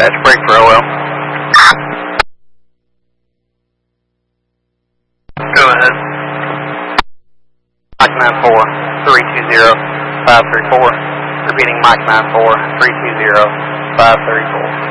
Dispatch, break for OL. Go ahead. Mike 94, 320, 534. Repeating Mike 94, 320, 534.